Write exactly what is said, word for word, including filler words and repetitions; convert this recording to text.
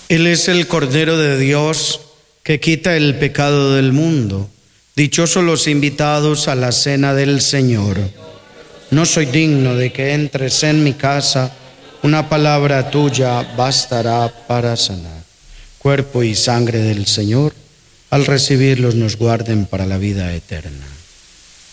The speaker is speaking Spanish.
Él es el Cordero de Dios que quita el pecado del mundo. Dichosos los invitados a la cena del Señor. No soy digno de que entres en mi casa, una palabra tuya bastará para sanar. Cuerpo y sangre del Señor, al recibirlos nos guarden para la vida eterna.